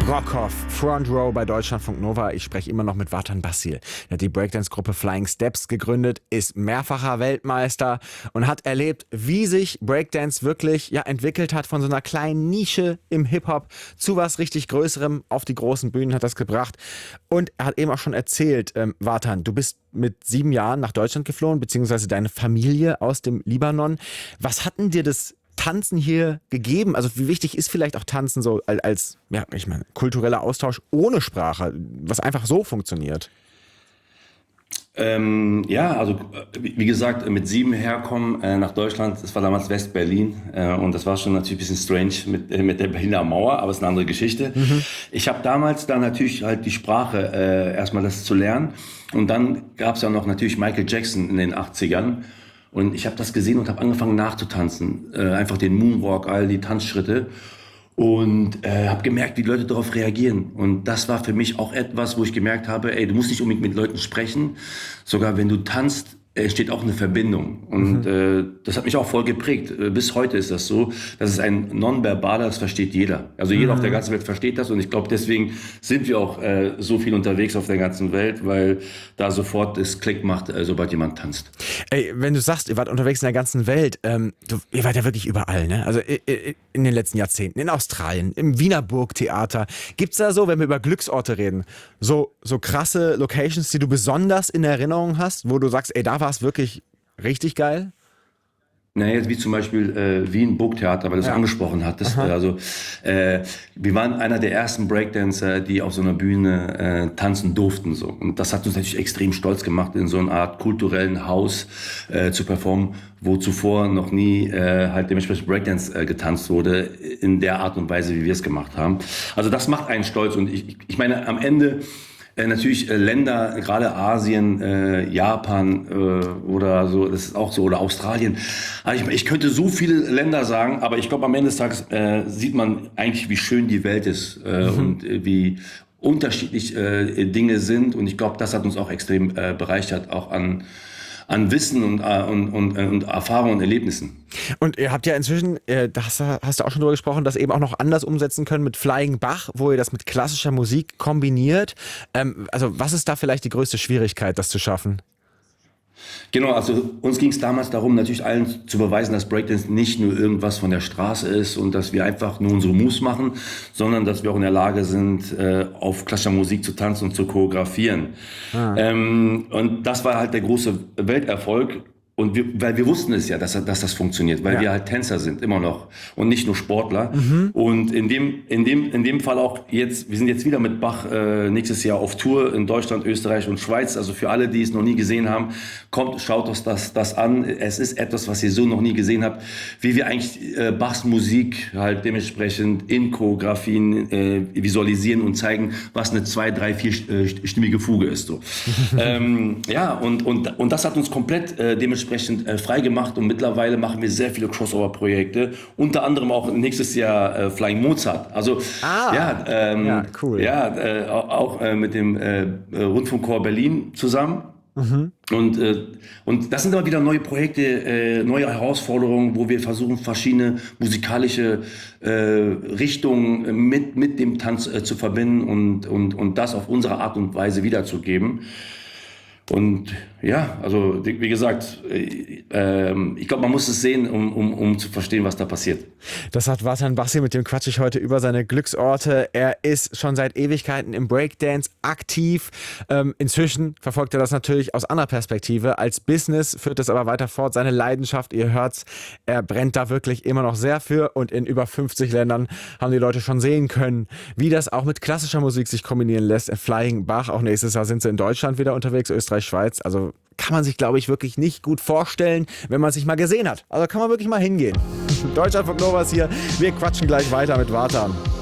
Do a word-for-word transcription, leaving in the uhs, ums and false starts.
Brockhoff, Front Row bei Deutschlandfunk Nova. Ich spreche immer noch mit Vatan Basil. Er hat die Breakdance-Gruppe Flying Steps gegründet, ist mehrfacher Weltmeister und hat erlebt, wie sich Breakdance wirklich ja, entwickelt hat von so einer kleinen Nische im Hip-Hop zu was richtig Größerem. Auf die großen Bühnen hat das gebracht. Und er hat eben auch schon erzählt, ähm, Vatan, du bist mit sieben Jahren nach Deutschland geflohen, beziehungsweise deine Familie aus dem Libanon. Was hat denn dir das Tanzen hier gegeben? Also wie wichtig ist vielleicht auch Tanzen so als, als ja, ich meine, kultureller Austausch ohne Sprache, was einfach so funktioniert? Ähm, ja, also wie gesagt, mit sieben herkommen äh, nach Deutschland, das war damals West-Berlin äh, und das war schon natürlich ein bisschen strange mit, äh, mit der Berliner Mauer, aber es ist eine andere Geschichte. Mhm. Ich habe damals dann natürlich halt die Sprache, äh, erstmal das zu lernen und dann gab es ja noch natürlich Michael Jackson in den achtzigern. Und ich habe das gesehen und habe angefangen nachzutanzen. Äh, einfach den Moonwalk, all die Tanzschritte. Und äh, habe gemerkt, wie die Leute darauf reagieren. Und das war für mich auch etwas, wo ich gemerkt habe, ey, du musst nicht unbedingt mit Leuten sprechen. Sogar wenn du tanzt, entsteht auch eine Verbindung. Und mhm. äh, das hat mich auch voll geprägt. Bis heute ist das so. Das ist ein Nonverbaler, das versteht jeder. Also jeder mhm. auf der ganzen Welt versteht das. Und ich glaube, deswegen sind wir auch äh, so viel unterwegs auf der ganzen Welt, weil da sofort das Klick macht, äh, sobald jemand tanzt. Ey, wenn du sagst, ihr wart unterwegs in der ganzen Welt, ähm, du, ihr wart ja wirklich überall, ne? Also in den letzten Jahrzehnten, in Australien, im Wiener Burgtheater. Gibt's da so, wenn wir über Glücksorte reden, so, so krasse Locations, die du besonders in Erinnerung hast, wo du sagst, ey, da war es wirklich richtig geil? Na, jetzt wie zum Beispiel äh, Wien Burgtheater, weil du es Ja. angesprochen hattest. Aha. Also äh, wir waren einer der ersten Breakdancer, die auf so einer Bühne äh, tanzen durften. So. Und das hat uns natürlich extrem stolz gemacht, in so einer Art kulturellen Haus äh, zu performen, wo zuvor noch nie äh, halt dementsprechend Breakdance äh, getanzt wurde, in der Art und Weise, wie wir es gemacht haben. Also das macht einen stolz. Und ich, ich meine, am Ende Äh, natürlich äh, Länder, gerade Asien, äh, Japan äh, oder so, das ist auch so, oder Australien. Also ich, ich könnte so viele Länder sagen, aber ich glaube, am Ende des Tages äh, sieht man eigentlich, wie schön die Welt ist äh, mhm. und äh, wie unterschiedlich äh, Dinge sind. Und ich glaube, das hat uns auch extrem äh, bereichert, auch an an Wissen und, und, und, und Erfahrungen und Erlebnissen. Und ihr habt ja inzwischen, äh, da hast, du- hast du auch schon drüber gesprochen, das eben auch noch anders umsetzen können mit Flying Bach, wo ihr das mit klassischer Musik kombiniert. Ähm, also was ist da vielleicht die größte Schwierigkeit, das zu schaffen? Genau, also uns ging es damals darum, natürlich allen zu beweisen, dass Breakdance nicht nur irgendwas von der Straße ist und dass wir einfach nur unsere Moves machen, sondern dass wir auch in der Lage sind, äh, auf klassischer Musik zu tanzen und zu choreografieren. Ah. Ähm, und das war halt der große Welterfolg. Und wir, weil wir wussten es ja, dass, dass das funktioniert, weil Ja. wir halt Tänzer sind, immer noch und nicht nur Sportler. Mhm. Und in dem, in dem, in dem Fall auch jetzt, wir sind jetzt wieder mit Bach äh, nächstes Jahr auf Tour in Deutschland, Österreich und Schweiz. Also für alle, die es noch nie gesehen haben, kommt, schaut euch das, das an. Es ist etwas, was ihr so noch nie gesehen habt, wie wir eigentlich äh, Bachs Musik halt dementsprechend in Choreografien äh, visualisieren und zeigen, was eine zwei, drei, vier äh, stimmige Fuge ist. So. ähm, ja, und, und, und das hat uns komplett äh, dementsprechend entsprechend äh, frei gemacht und mittlerweile machen wir sehr viele Crossover-Projekte, unter anderem auch nächstes Jahr äh, Flying Mozart. Also Ah, ja, ähm, ja, cool. Ja, äh, auch, auch äh, mit dem äh, Rundfunkchor Berlin zusammen. Mhm. Und, äh, und das sind aber wieder neue Projekte, äh, neue Herausforderungen, wo wir versuchen, verschiedene musikalische äh, Richtungen mit, mit dem Tanz äh, zu verbinden und, und, und das auf unsere Art und Weise wiederzugeben. Und ja, also wie gesagt, äh, äh, ich glaube, man muss es sehen, um, um, um zu verstehen, was da passiert. Das hat Vatan Basil, mit dem quatsch ich heute über seine Glücksorte. Er ist schon seit Ewigkeiten im Breakdance aktiv. Ähm, inzwischen verfolgt er das natürlich aus anderer Perspektive. Als Business führt es aber weiter fort. Seine Leidenschaft, ihr hört's, er brennt da wirklich immer noch sehr für. Und in über fünfzig Ländern haben die Leute schon sehen können, wie das auch mit klassischer Musik sich kombinieren lässt. Flying Bach, auch nächstes Jahr sind sie in Deutschland wieder unterwegs, Österreich, Schweiz. Also kann man sich, glaube ich, wirklich nicht gut vorstellen, wenn man es nicht mal gesehen hat. Also kann man wirklich mal hingehen. Deutschlandfunk Nova ist hier. Wir quatschen gleich weiter mit Vatan.